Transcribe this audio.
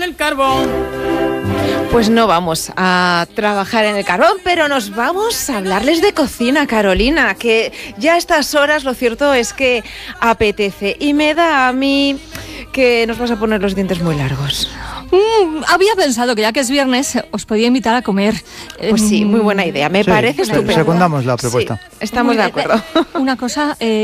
en el carbón. Pues no vamos a trabajar en el carbón, pero nos vamos a hablarles de cocina, Carolina, que ya a estas horas lo cierto es que apetece y me da a mí que nos vas a poner los dientes muy largos. Había pensado que ya que es viernes os podía invitar a comer. Pues sí, muy buena idea, me parece estupendo. Secundamos la propuesta. Sí, estamos de acuerdo. Una cosa,